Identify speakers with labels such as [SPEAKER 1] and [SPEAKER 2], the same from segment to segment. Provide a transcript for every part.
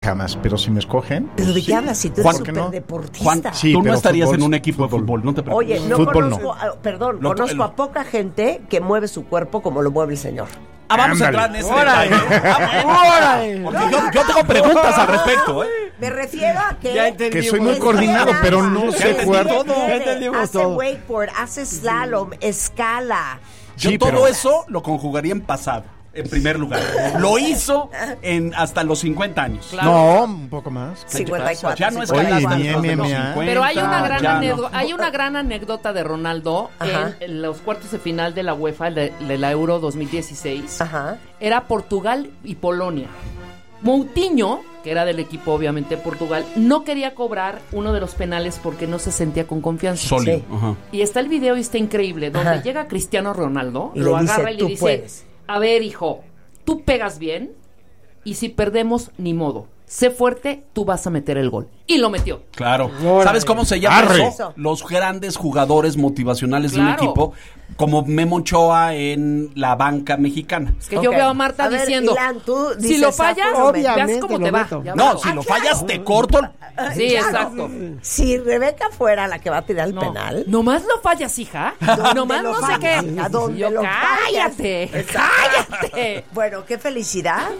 [SPEAKER 1] jamás. Pero si me escogen...
[SPEAKER 2] ¿Pero de qué hablas? Si tú eres súper deportista.
[SPEAKER 3] Juan,
[SPEAKER 1] sí,
[SPEAKER 3] tú no estarías
[SPEAKER 1] fútbol,
[SPEAKER 3] en un equipo de fútbol, no te preocupes.
[SPEAKER 2] Oye, conozco
[SPEAKER 3] Lo-
[SPEAKER 2] a poca gente que mueve su cuerpo como lo mueve el señor.
[SPEAKER 3] Vamos a
[SPEAKER 1] Ándale.
[SPEAKER 3] entrar en ese detalle.
[SPEAKER 4] ¡Órale!
[SPEAKER 3] Porque yo tengo preguntas al respecto, ¿eh?
[SPEAKER 2] Me refiero a que...
[SPEAKER 4] Ya entendí.
[SPEAKER 1] Que soy muy
[SPEAKER 2] Es
[SPEAKER 1] coordinado,
[SPEAKER 2] verdad.
[SPEAKER 1] pero no sé
[SPEAKER 3] entendí
[SPEAKER 1] jugar.
[SPEAKER 3] todo.
[SPEAKER 4] Ya entendimos
[SPEAKER 2] Hace
[SPEAKER 4] todo.
[SPEAKER 2] wakeboard, hace slalom, escala.
[SPEAKER 3] Yo
[SPEAKER 1] Sí,
[SPEAKER 3] todo
[SPEAKER 1] pero-
[SPEAKER 3] eso lo conjugaría en pasado, en primer lugar. Lo hizo hasta los 50 años.
[SPEAKER 5] Claro.
[SPEAKER 1] No, un poco más.
[SPEAKER 2] 54.
[SPEAKER 3] Ya no es
[SPEAKER 1] Oye,
[SPEAKER 3] canasta
[SPEAKER 1] ni
[SPEAKER 3] después de los
[SPEAKER 1] MMA.
[SPEAKER 3] 50,
[SPEAKER 5] Pero hay una gran
[SPEAKER 3] ya no.
[SPEAKER 5] anécdota, hay una gran anécdota de Ronaldo
[SPEAKER 2] Ajá.
[SPEAKER 5] en los cuartos de final de la UEFA de la Euro 2016.
[SPEAKER 2] Ajá.
[SPEAKER 5] Era Portugal y Polonia. Moutinho, que era del equipo obviamente de Portugal, no quería cobrar uno de los penales porque no se sentía con confianza.
[SPEAKER 3] Sólido.
[SPEAKER 2] Sí.
[SPEAKER 3] Ajá.
[SPEAKER 5] Y está el video y está increíble, donde
[SPEAKER 2] Ajá.
[SPEAKER 5] llega Cristiano Ronaldo,
[SPEAKER 2] Y
[SPEAKER 5] lo
[SPEAKER 2] le dice,
[SPEAKER 5] agarra y le
[SPEAKER 2] "Tú
[SPEAKER 5] dice,
[SPEAKER 2] puedes".
[SPEAKER 5] a ver, hijo, tú pegas bien y si perdemos, ni modo. Sé fuerte, tú vas a meter el gol. Y lo metió.
[SPEAKER 3] Claro.
[SPEAKER 4] Órale.
[SPEAKER 3] ¿Sabes cómo se llama
[SPEAKER 1] Arre.
[SPEAKER 3] eso? Los grandes jugadores motivacionales de un
[SPEAKER 5] Claro.
[SPEAKER 3] equipo, como Memo Ochoa en la banca mexicana.
[SPEAKER 5] Es que yo
[SPEAKER 2] Ok.
[SPEAKER 5] veo a Marta
[SPEAKER 2] A ver,
[SPEAKER 5] diciendo,
[SPEAKER 2] Ilan, tú
[SPEAKER 5] si
[SPEAKER 2] dices,
[SPEAKER 5] lo fallas,
[SPEAKER 2] "Apúrame".
[SPEAKER 5] veas
[SPEAKER 4] Obviamente
[SPEAKER 5] cómo
[SPEAKER 4] lo
[SPEAKER 5] te va.
[SPEAKER 4] meto.
[SPEAKER 5] Ya
[SPEAKER 3] No,
[SPEAKER 5] va.
[SPEAKER 3] si lo fallas, te corto.
[SPEAKER 5] Sí,
[SPEAKER 2] Claro.
[SPEAKER 5] exacto.
[SPEAKER 2] Si Rebeca fuera la que va a tirar el
[SPEAKER 5] No.
[SPEAKER 2] penal...
[SPEAKER 5] Nomás lo fallas, hija. Nomás
[SPEAKER 2] lo
[SPEAKER 5] no sé
[SPEAKER 2] fallas,
[SPEAKER 5] qué.
[SPEAKER 2] hija, ¿dónde
[SPEAKER 5] Yo,
[SPEAKER 2] lo
[SPEAKER 5] cállate,
[SPEAKER 2] fallas?
[SPEAKER 5] cállate.
[SPEAKER 2] Bueno, qué felicidad.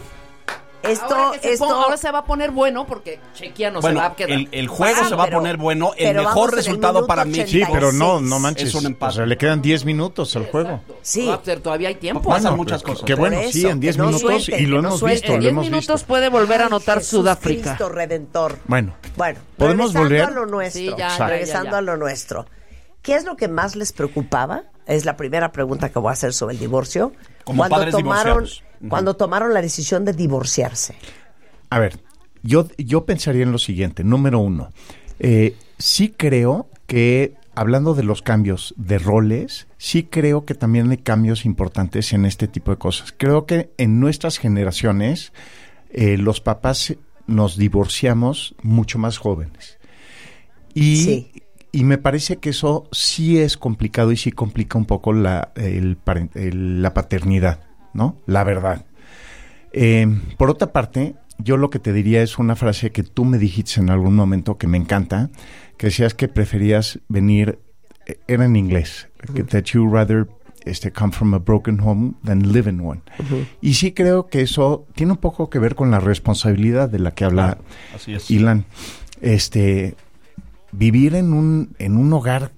[SPEAKER 5] Ahora se va a poner bueno porque Chequia no
[SPEAKER 3] Bueno,
[SPEAKER 5] se va a quedar.
[SPEAKER 3] el juego se va a
[SPEAKER 2] pero-
[SPEAKER 3] poner bueno. El
[SPEAKER 2] pero
[SPEAKER 3] mejor
[SPEAKER 2] vamos en el
[SPEAKER 3] resultado
[SPEAKER 2] minuto
[SPEAKER 3] para
[SPEAKER 2] 80.
[SPEAKER 3] México.
[SPEAKER 1] Sí, pero no
[SPEAKER 2] 86.
[SPEAKER 1] manches.
[SPEAKER 3] Es un empate.
[SPEAKER 1] O sea, le quedan 10 minutos al juego.
[SPEAKER 2] Sí.
[SPEAKER 5] Va a ser, todavía hay tiempo.
[SPEAKER 3] Pasan
[SPEAKER 1] Bueno,
[SPEAKER 3] muchas
[SPEAKER 1] pero
[SPEAKER 3] cosas.
[SPEAKER 1] Qué bueno,
[SPEAKER 2] Por
[SPEAKER 1] sí,
[SPEAKER 2] eso,
[SPEAKER 1] en 10
[SPEAKER 2] que no
[SPEAKER 1] minutos
[SPEAKER 2] suelten,
[SPEAKER 1] y lo
[SPEAKER 2] que no
[SPEAKER 1] hemos
[SPEAKER 2] suelten.
[SPEAKER 1] visto,
[SPEAKER 5] En
[SPEAKER 1] lo
[SPEAKER 5] 10
[SPEAKER 1] hemos
[SPEAKER 5] minutos
[SPEAKER 1] visto.
[SPEAKER 5] puede volver a anotar
[SPEAKER 2] Jesús
[SPEAKER 5] Sudáfrica.
[SPEAKER 2] Cristo Redentor.
[SPEAKER 1] Bueno,
[SPEAKER 2] Bueno,
[SPEAKER 1] ¿podemos
[SPEAKER 2] regresando
[SPEAKER 1] volver?
[SPEAKER 2] a lo nuestro.
[SPEAKER 5] Sí, ya,
[SPEAKER 2] regresando
[SPEAKER 5] ya.
[SPEAKER 2] a lo nuestro. ¿Qué es lo que más les preocupaba? Es la primera pregunta que voy a hacer sobre el divorcio.
[SPEAKER 3] Como padres divorciados.
[SPEAKER 2] Cuando tomaron la decisión de divorciarse.
[SPEAKER 1] a ver, yo pensaría en lo siguiente. Número 1, sí creo que, hablando de los cambios de roles, sí creo que también hay cambios importantes en este tipo de cosas. Creo que en nuestras generaciones los papás nos divorciamos mucho más jóvenes.
[SPEAKER 2] Sí.
[SPEAKER 1] Y me parece que eso sí es complicado y sí complica un poco la paternidad, ¿no? La verdad. Por otra parte, yo lo que te diría es una frase que tú me dijiste en algún momento que me encanta, que decías que preferías venir, era en inglés, that you rather come from a broken home than live in one. Y sí creo que eso tiene un poco que ver con la responsabilidad de la que habla
[SPEAKER 3] Así es.
[SPEAKER 1] Ilan. Vivir en un hogar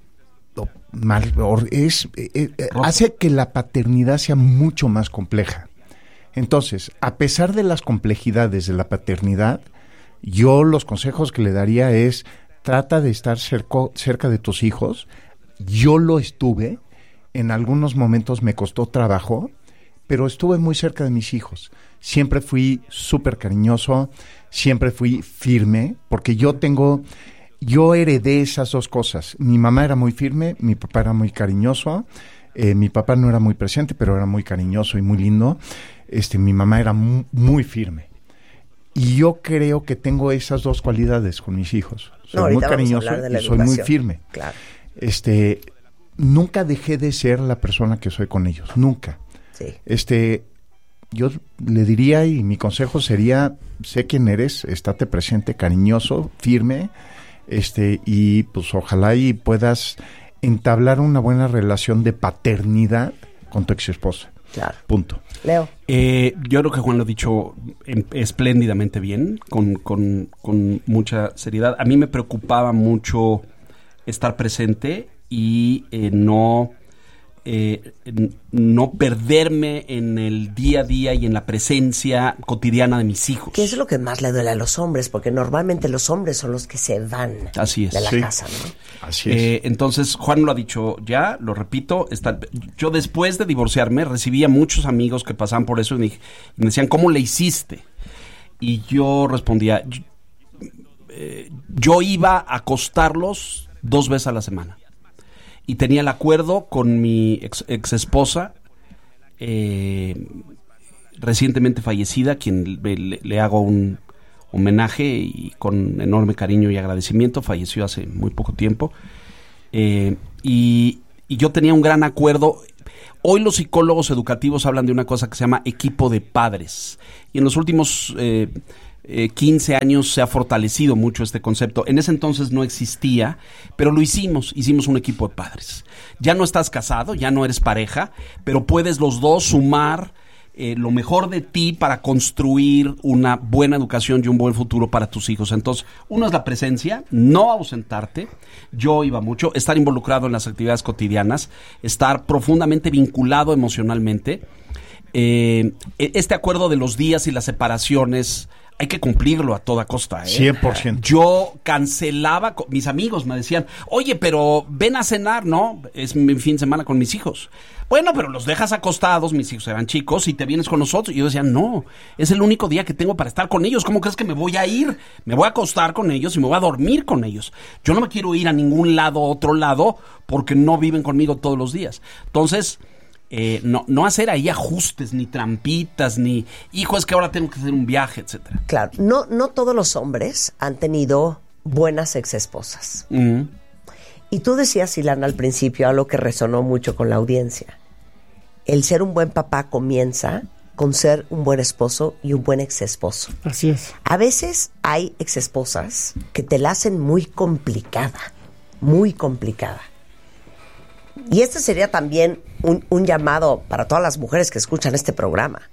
[SPEAKER 1] hace que la paternidad sea mucho más compleja. Entonces, a pesar de las complejidades de la paternidad, yo los consejos que le daría es, trata de estar cerca de tus hijos. Yo lo estuve, en algunos momentos me costó trabajo, pero estuve muy cerca de mis hijos. Siempre fui súper cariñoso, siempre fui firme, porque yo heredé esas dos cosas. Mi mamá era muy firme, mi papá era muy cariñoso. Mi papá no era muy presente, pero era muy cariñoso y muy lindo. Mi mamá era muy firme. Y yo creo que tengo esas dos cualidades con mis hijos. Soy muy cariñoso y soy muy firme.
[SPEAKER 2] Claro.
[SPEAKER 1] Nunca dejé de ser la persona que soy con ellos. Nunca.
[SPEAKER 2] Sí.
[SPEAKER 1] Yo le diría, y mi consejo sería, sé quién eres, estate presente, cariñoso, firme, y pues ojalá y puedas entablar una buena relación de paternidad con tu ex esposa.
[SPEAKER 2] Claro.
[SPEAKER 1] Punto.
[SPEAKER 2] Leo.
[SPEAKER 3] Yo creo que Juan lo ha dicho espléndidamente bien, con mucha seriedad. A mí me preocupaba mucho estar presente y no perderme en el día a día y en la presencia cotidiana de mis hijos.
[SPEAKER 2] ¿Qué es lo que más le duele a los hombres? Porque normalmente los hombres son los que se van
[SPEAKER 3] Así es.
[SPEAKER 2] de la
[SPEAKER 1] Sí.
[SPEAKER 2] casa, ¿no?
[SPEAKER 1] Así es.
[SPEAKER 3] Entonces, Juan lo ha dicho ya, lo repito. Yo después de divorciarme recibía muchos amigos que pasaban por eso y me decían, ¿cómo le hiciste? Y yo respondía, yo iba a acostarlos 2 veces a la semana. Y tenía el acuerdo con mi ex esposa, recientemente fallecida, quien le hago un homenaje y con enorme cariño y agradecimiento. Falleció hace muy poco tiempo. Y yo tenía un gran acuerdo. Hoy los psicólogos educativos hablan de una cosa que se llama equipo de padres. Y en los últimos 15 años se ha fortalecido mucho este concepto. En ese entonces no existía, pero lo hicimos un equipo de padres. Ya no estás casado, ya no eres pareja, pero puedes los dos sumar lo mejor de ti para construir una buena educación y un buen futuro para tus hijos. Entonces, uno es la presencia, no ausentarte. Yo iba mucho, estar involucrado en las actividades cotidianas, estar profundamente vinculado emocionalmente. Este acuerdo de los días y las separaciones hay que cumplirlo a toda costa,
[SPEAKER 1] 100%.
[SPEAKER 3] Yo cancelaba, mis amigos me decían, oye, pero ven a cenar, ¿no? Es mi fin de semana con mis hijos. Bueno, pero los dejas acostados, mis hijos eran chicos, y te vienes con nosotros. Y yo decía, no, es el único día que tengo para estar con ellos. ¿Cómo crees que me voy a ir? Me voy a acostar con ellos y me voy a dormir con ellos. Yo no me quiero ir a ningún lado, otro lado, porque no viven conmigo todos los días. Entonces, no hacer ahí ajustes, ni trampitas, ni, hijo, es que ahora tengo que hacer un viaje, etcétera.
[SPEAKER 2] Claro, no todos los hombres han tenido buenas exesposas. Y tú decías, Ilana, al principio, algo que resonó mucho con la audiencia. El ser un buen papá comienza con ser un buen esposo y un buen exesposo.
[SPEAKER 4] Así es.
[SPEAKER 2] A veces hay exesposas que te la hacen muy complicada, muy complicada. Y este sería también un llamado para todas las mujeres que escuchan este programa.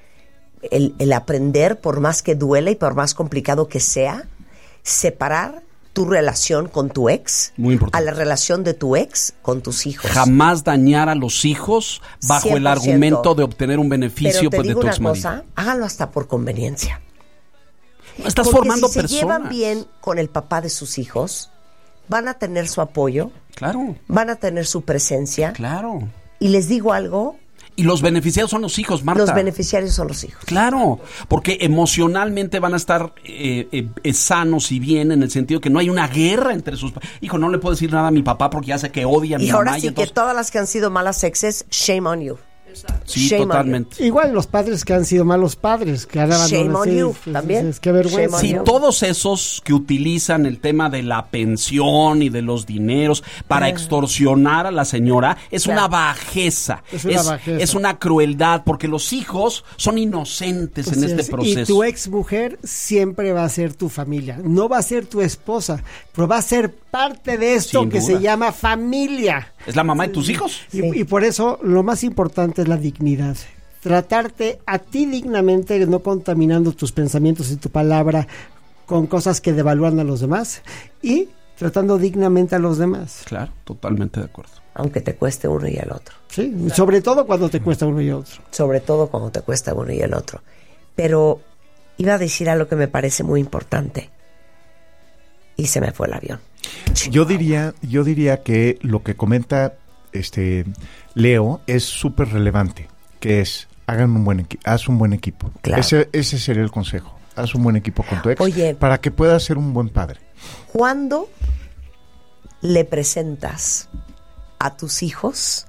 [SPEAKER 2] El aprender, por más que duele y por más complicado que sea, separar tu relación con tu ex
[SPEAKER 3] Muy importante.
[SPEAKER 2] a la relación de tu ex con tus hijos.
[SPEAKER 3] Jamás dañar a los hijos bajo
[SPEAKER 2] 100%.
[SPEAKER 3] el argumento de obtener un beneficio
[SPEAKER 2] Pero te
[SPEAKER 3] de
[SPEAKER 2] digo
[SPEAKER 3] tu
[SPEAKER 2] una
[SPEAKER 3] exmarido.
[SPEAKER 2] cosa, háganlo hasta por conveniencia.
[SPEAKER 3] Estás
[SPEAKER 2] Porque
[SPEAKER 3] formando
[SPEAKER 2] si se
[SPEAKER 3] personas.
[SPEAKER 2] llevan bien con el papá de sus hijos, van a tener su apoyo,
[SPEAKER 3] Claro,
[SPEAKER 2] van a tener su presencia.
[SPEAKER 3] claro.
[SPEAKER 2] Y les digo algo,
[SPEAKER 3] Y los beneficiados son los hijos, Marta.
[SPEAKER 2] los beneficiarios son los hijos.
[SPEAKER 3] Claro, porque emocionalmente van a estar sanos y bien, en el sentido que no hay una guerra entre sus... Hijo, no le puedo decir nada a mi papá porque ya sé que odia a mi
[SPEAKER 2] Y
[SPEAKER 3] mamá.
[SPEAKER 2] ahora sí
[SPEAKER 3] entonces...
[SPEAKER 2] que todas las que han sido malas exes, shame on you.
[SPEAKER 3] Sí,
[SPEAKER 2] shame on
[SPEAKER 3] totalmente.
[SPEAKER 4] Igual los padres que han sido malos padres, que han
[SPEAKER 2] Shame
[SPEAKER 4] abandonado.
[SPEAKER 2] on you, también.
[SPEAKER 4] Qué vergüenza.
[SPEAKER 2] Shame on
[SPEAKER 3] Sí,
[SPEAKER 2] you.
[SPEAKER 3] todos esos que utilizan el tema de la pensión y de los dineros para extorsionar a la señora es
[SPEAKER 2] Claro.
[SPEAKER 3] una bajeza.
[SPEAKER 4] Es una bajeza.
[SPEAKER 3] Es una crueldad, porque los hijos son inocentes en
[SPEAKER 4] Así
[SPEAKER 3] este
[SPEAKER 4] es.
[SPEAKER 3] proceso.
[SPEAKER 4] Y tu ex mujer siempre va a ser tu familia. No va a ser tu esposa, pero va a ser parte de esto
[SPEAKER 3] Sin
[SPEAKER 4] que
[SPEAKER 3] duda.
[SPEAKER 4] se llama familia.
[SPEAKER 3] ¿Es la mamá de tus hijos?
[SPEAKER 4] Y por eso lo más importante es la dignidad. Tratarte a ti dignamente, no contaminando tus pensamientos y tu palabra con cosas que devalúan a los demás, y tratando dignamente a los demás.
[SPEAKER 3] Claro, totalmente de acuerdo.
[SPEAKER 2] Aunque te cueste uno y el otro.
[SPEAKER 4] ¿Sí? Sobre todo cuando te cuesta uno y otro.
[SPEAKER 2] Sobre todo cuando te cuesta uno y el otro. Pero iba a decir algo que me parece muy importante. Y se me fue el avión.
[SPEAKER 1] Yo diría que lo que comenta Leo es súper relevante, que es haz un buen equipo.
[SPEAKER 2] Claro.
[SPEAKER 1] Ese sería el consejo. Haz un buen equipo con tu ex.
[SPEAKER 2] Oye.
[SPEAKER 1] Para que puedas ser un buen padre.
[SPEAKER 2] ¿Cuándo le presentas a tus hijos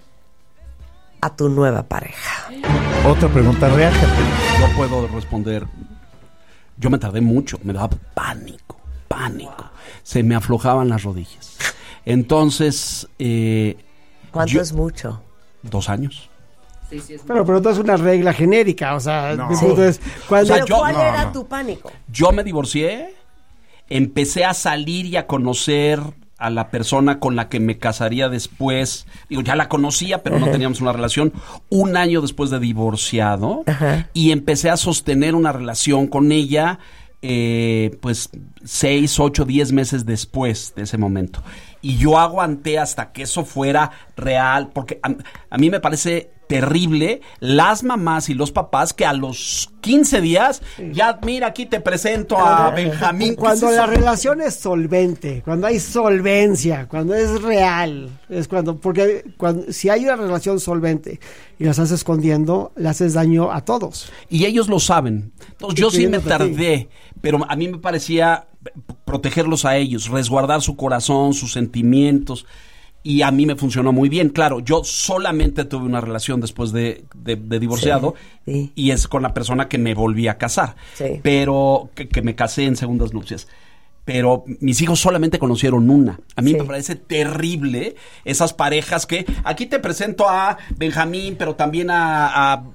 [SPEAKER 2] a tu nueva pareja?
[SPEAKER 1] Otra pregunta real.
[SPEAKER 3] Yo puedo responder. Yo me tardé mucho, me daba pánico. Se me aflojaban las rodillas. Entonces,
[SPEAKER 2] ¿Cuánto es mucho?
[SPEAKER 3] 2 años.
[SPEAKER 5] Sí, sí, es
[SPEAKER 4] Pero no es una regla genérica, o sea,
[SPEAKER 1] No.
[SPEAKER 4] mi punto es, cuando,
[SPEAKER 2] ¿Pero
[SPEAKER 3] yo-
[SPEAKER 2] cuál
[SPEAKER 3] no,
[SPEAKER 2] era
[SPEAKER 1] no.
[SPEAKER 2] tu pánico?
[SPEAKER 3] Yo me divorcié, empecé a salir y a conocer a la persona con la que me casaría después. Digo, ya la conocía, pero no teníamos una relación. 1 año después de divorciado.
[SPEAKER 2] Ajá.
[SPEAKER 3] Y empecé a sostener una relación con ella, pues 6, 8, 10 meses después de ese momento. Y yo aguanté hasta que eso fuera real, porque a mí me parece terrible las mamás y los papás que a los 15 días, ya mira, aquí te presento a Benjamín.
[SPEAKER 4] cuando
[SPEAKER 3] ¿Qué es
[SPEAKER 4] la
[SPEAKER 3] eso?
[SPEAKER 4] relación es solvente, cuando hay solvencia, cuando es real, es porque si hay una relación solvente y la estás escondiendo, le haces daño a todos.
[SPEAKER 3] Y ellos lo saben. Entonces, yo sí me
[SPEAKER 4] Incluyéndote a ti.
[SPEAKER 3] tardé, pero a mí me parecía protegerlos a ellos, resguardar su corazón, sus sentimientos, y a mí me funcionó muy bien. Claro, yo solamente tuve una relación después de divorciado,
[SPEAKER 2] Sí.
[SPEAKER 3] y es con la persona que me volví a casar,
[SPEAKER 2] Sí.
[SPEAKER 3] pero que me casé en segundas nupcias. pero mis hijos solamente conocieron una. A mí
[SPEAKER 2] Sí.
[SPEAKER 3] me parece terrible esas parejas que aquí te presento a Benjamín, pero también a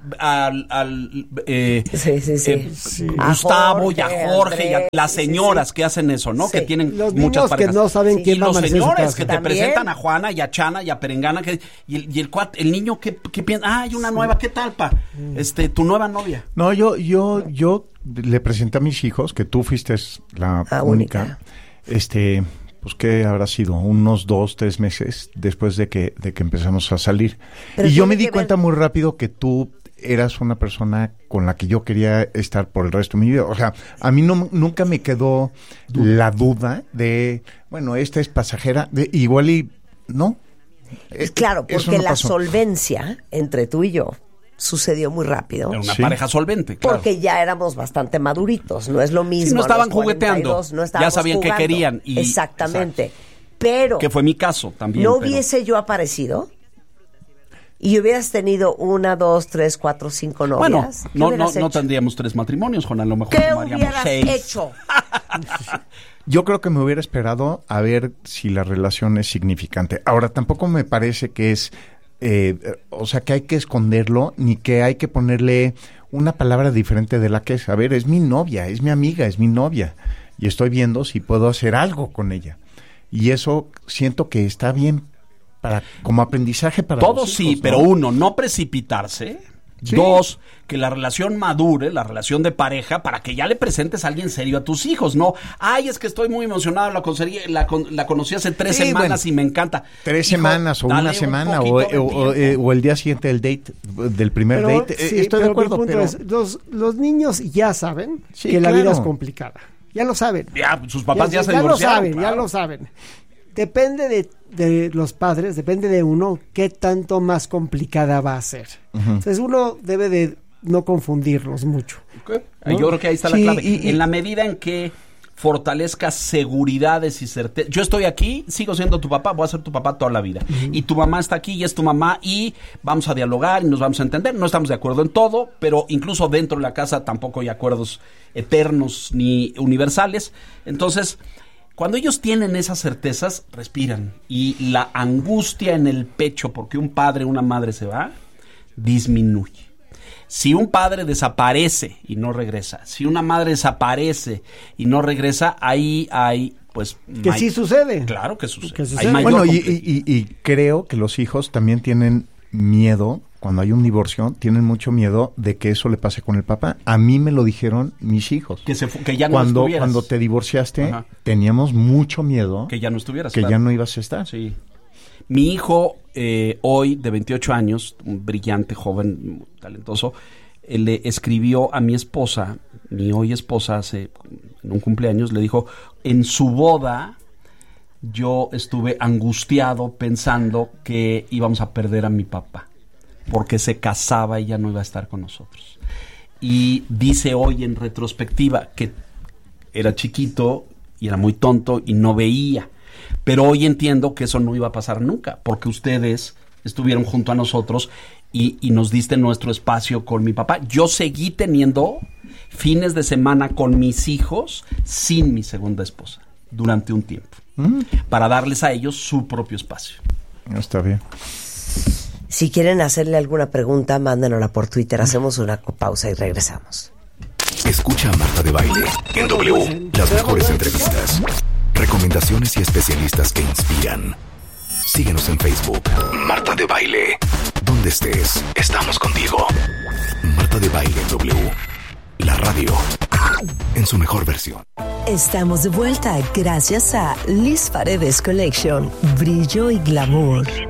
[SPEAKER 3] Gustavo
[SPEAKER 2] Jorge,
[SPEAKER 3] y a Jorge y a
[SPEAKER 2] Andrés,
[SPEAKER 3] las señoras que hacen eso, ¿no?
[SPEAKER 2] Sí.
[SPEAKER 3] Que tienen
[SPEAKER 4] Los
[SPEAKER 3] muchas
[SPEAKER 4] niños
[SPEAKER 3] parejas.
[SPEAKER 4] que no saben
[SPEAKER 2] Sí.
[SPEAKER 4] quién
[SPEAKER 3] Y
[SPEAKER 4] va a
[SPEAKER 3] los
[SPEAKER 4] amanecer en su
[SPEAKER 3] señores
[SPEAKER 4] casa.
[SPEAKER 3] que te
[SPEAKER 2] También.
[SPEAKER 3] presentan a Juana y a Chana y a Perengana y el niño que piensa, hay una nueva, ¿qué tal, pa? Tu nueva novia.
[SPEAKER 1] No, yo le presenté a mis hijos, que tú fuiste la única. Pues que habrá sido unos 2, 3 meses después de que empezamos a salir.
[SPEAKER 2] Pero
[SPEAKER 1] y yo
[SPEAKER 2] tiene
[SPEAKER 1] me di
[SPEAKER 2] que
[SPEAKER 1] cuenta
[SPEAKER 2] ver-
[SPEAKER 1] muy rápido que tú eras una persona con la que yo quería estar por el resto de mi vida. O sea, a mí nunca me quedó la duda de, bueno, esta es pasajera, igual y no.
[SPEAKER 2] Claro,
[SPEAKER 1] Eso
[SPEAKER 2] porque
[SPEAKER 1] no
[SPEAKER 2] la
[SPEAKER 1] pasó.
[SPEAKER 2] solvencia entre tú y yo sucedió muy rápido.
[SPEAKER 3] Era una
[SPEAKER 1] Sí.
[SPEAKER 3] pareja solvente, claro.
[SPEAKER 2] Porque ya éramos bastante maduritos, no es lo mismo.
[SPEAKER 3] Sí, no
[SPEAKER 2] a
[SPEAKER 3] estaban
[SPEAKER 2] los
[SPEAKER 3] jugueteando.
[SPEAKER 2] 42, no
[SPEAKER 3] Ya
[SPEAKER 2] estábamos
[SPEAKER 3] sabían qué
[SPEAKER 2] jugando.
[SPEAKER 3] querían y-
[SPEAKER 2] Exactamente. Pero
[SPEAKER 3] Que fue mi caso también.
[SPEAKER 2] no
[SPEAKER 3] pero-
[SPEAKER 2] hubiese yo aparecido y hubieras tenido 1, 2, 3, 4, 5 novias.
[SPEAKER 3] Bueno,
[SPEAKER 2] ¿qué
[SPEAKER 3] no
[SPEAKER 2] hubieras hecho?
[SPEAKER 3] tendríamos 3 matrimonios, Juan, a lo mejor
[SPEAKER 2] ¿Qué
[SPEAKER 3] tomaríamos
[SPEAKER 2] hubieras
[SPEAKER 3] 6.
[SPEAKER 2] hecho?
[SPEAKER 1] Yo creo que me hubiera esperado a ver si la relación es significante. Ahora, tampoco me parece que es, o sea, que hay que esconderlo, ni que hay que ponerle una palabra diferente de la que es. A ver, es mi novia, es mi amiga, es mi novia. Y estoy viendo si puedo hacer algo con ella. Y eso siento que está bien como aprendizaje para
[SPEAKER 3] Todo
[SPEAKER 1] los
[SPEAKER 3] sí,
[SPEAKER 1] hijos, ¿no?
[SPEAKER 3] pero uno, no precipitarse.
[SPEAKER 1] Sí.
[SPEAKER 3] 2, que la relación madure, la relación de pareja, para que ya le presentes a alguien serio a tus hijos, ¿no? Ay, es que estoy muy emocionado, la conocí hace 3
[SPEAKER 1] Sí,
[SPEAKER 3] semanas
[SPEAKER 1] bueno,
[SPEAKER 3] y me encanta.
[SPEAKER 1] 3
[SPEAKER 3] Hijo,
[SPEAKER 1] semanas o
[SPEAKER 3] dale
[SPEAKER 1] una
[SPEAKER 3] un
[SPEAKER 1] semana
[SPEAKER 3] poquito de tiempo.
[SPEAKER 1] o el día siguiente del date, del primer
[SPEAKER 4] Pero,
[SPEAKER 1] date.
[SPEAKER 4] sí,
[SPEAKER 1] Estoy de
[SPEAKER 4] pero
[SPEAKER 1] acuerdo,
[SPEAKER 4] mi punto
[SPEAKER 1] pero
[SPEAKER 4] es, los niños ya saben
[SPEAKER 1] Sí,
[SPEAKER 4] que la vida
[SPEAKER 1] claro.
[SPEAKER 4] es complicada. Ya lo saben.
[SPEAKER 3] Ya, sus papás ya se
[SPEAKER 4] lo
[SPEAKER 3] divorciaron.
[SPEAKER 4] saben,
[SPEAKER 3] claro.
[SPEAKER 4] ya lo saben. Depende de los padres, depende de uno qué tanto más complicada va a ser. Entonces uno debe de no confundirlos mucho.
[SPEAKER 3] Yo creo que ahí está
[SPEAKER 1] Sí,
[SPEAKER 3] la clave.
[SPEAKER 1] y-
[SPEAKER 3] En la medida en que fortalezcas seguridades y certeza. Yo estoy aquí, sigo siendo tu papá, voy a ser tu papá toda la vida. Y tu mamá está aquí y es tu mamá y vamos a dialogar y nos vamos a entender. No estamos de acuerdo en todo, pero incluso dentro de la casa tampoco hay acuerdos eternos ni universales. Entonces, cuando ellos tienen esas certezas, respiran. Y la angustia en el pecho porque un padre o una madre se va, disminuye. Si un padre desaparece y no regresa, si una madre desaparece y no regresa, ahí hay, pues...
[SPEAKER 4] Que sí sucede.
[SPEAKER 3] Claro que sucede.
[SPEAKER 4] Que sucede.
[SPEAKER 3] Hay mayor
[SPEAKER 1] Bueno,
[SPEAKER 3] complejidad.
[SPEAKER 1] y creo que los hijos también tienen miedo, cuando hay un divorcio, tienen mucho miedo de que eso le pase con el papá. A mí me lo dijeron mis hijos.
[SPEAKER 3] Que ya no
[SPEAKER 1] Cuando
[SPEAKER 3] estuvieras.
[SPEAKER 1] te divorciaste,
[SPEAKER 3] Ajá.
[SPEAKER 1] teníamos mucho miedo
[SPEAKER 3] Que ya no estuvieras.
[SPEAKER 1] que
[SPEAKER 3] claro.
[SPEAKER 1] ya no ibas a estar.
[SPEAKER 3] Sí. Mi hijo, hoy, de 28 años, un brillante, joven, talentoso, le escribió a mi esposa, mi hoy esposa, en un cumpleaños, le dijo, en su boda, yo estuve angustiado pensando que íbamos a perder a mi papá, porque se casaba y ya no iba a estar con nosotros. Y dice hoy en retrospectiva que era chiquito y era muy tonto y no veía. Pero hoy entiendo que eso no iba a pasar nunca, porque ustedes estuvieron junto a nosotros y nos diste nuestro espacio con mi papá. Yo seguí teniendo fines de semana con mis hijos sin mi segunda esposa durante un tiempo, para darles a ellos su propio espacio.
[SPEAKER 1] Está bien.
[SPEAKER 2] Si quieren hacerle alguna pregunta, mándenosla por Twitter. Hacemos una pausa y regresamos.
[SPEAKER 6] Escucha a Marta de Baile en W. Las mejores entrevistas, recomendaciones y especialistas que inspiran. Síguenos en Facebook. Marta de Baile. Donde estés, estamos contigo. Marta de Baile en W. La radio en su mejor versión.
[SPEAKER 7] Estamos de vuelta gracias a Liz Paredes Collection. Brillo y glamour.